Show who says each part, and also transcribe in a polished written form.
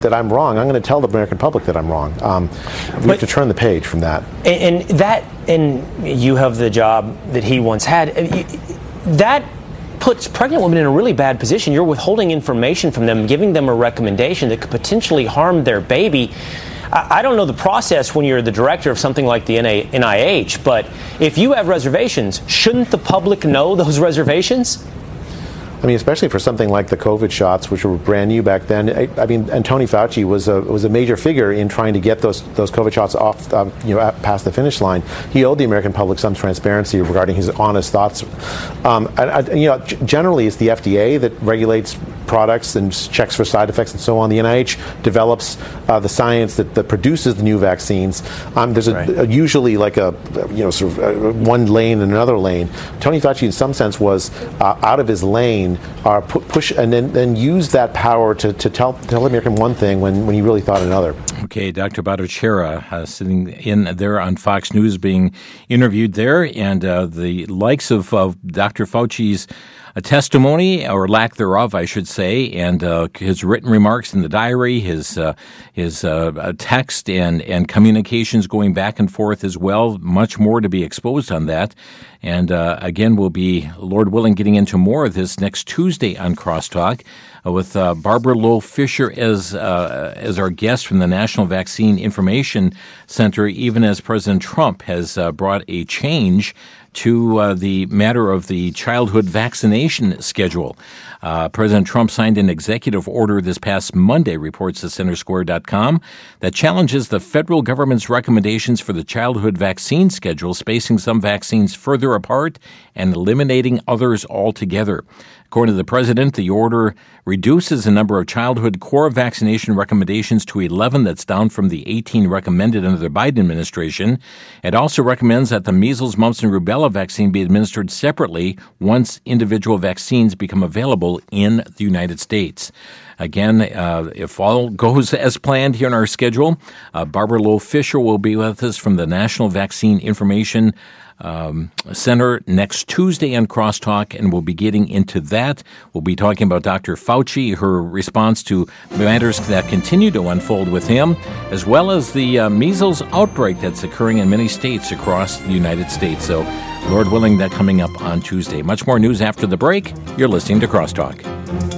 Speaker 1: that I'm wrong, I'm going to tell the American public that I'm wrong. We have to turn the page from that.
Speaker 2: And you have the job that he once had. That puts pregnant women in a really bad position. You're withholding information from them, giving them a recommendation that could potentially harm their baby. I don't know the process when you're the director of something like the NIH, but if you have reservations, shouldn't the public know those reservations?
Speaker 1: I mean, especially for something like the COVID shots, which were brand new back then. I mean, and Tony Fauci was a major figure in trying to get those COVID shots off, past the finish line. He owed the American public some transparency regarding his honest thoughts. Generally, it's the FDA that regulates products and checks for side effects and so on. The NIH develops the science that produces the new vaccines. There's usually like one lane and another lane. Tony Fauci, in some sense, was out of his lane. Push and then use that power to tell American one thing when he really thought another.
Speaker 3: Okay, Dr. Bhattacharya sitting in there on Fox News being interviewed there, and the likes of Dr. Fauci's testimony, or lack thereof, I should say, and his written remarks in the diary, his text and communications going back and forth as well. Much more to be exposed on that. And again, we'll be, Lord willing, getting into more of this next Tuesday on Crosstalk with Barbara Loe-Fisher as our guest from the National Vaccine Information Center, even as President Trump has brought a change to the matter of the childhood vaccination schedule. President Trump signed an executive order this past Monday, reports the CenterSquare.com, that challenges the federal government's recommendations for the childhood vaccine schedule, spacing some vaccines further apart and eliminating others altogether. According to the president, the order reduces the number of childhood core vaccination recommendations to 11. That's down from the 18 recommended under the Biden administration. It also recommends that the measles, mumps, and rubella vaccine be administered separately once individual vaccines become available in the United States. Again, if all goes as planned here in our schedule, Barbara Loe-Fisher will be with us from the National Vaccine Information Center next Tuesday on Crosstalk, and we'll be getting into that. We'll be talking about Dr. Fauci, her response to matters that continue to unfold with him, as well as the measles outbreak that's occurring in many states across the United States. So, Lord willing, that coming up on Tuesday. Much more news after the break. You're listening to Crosstalk.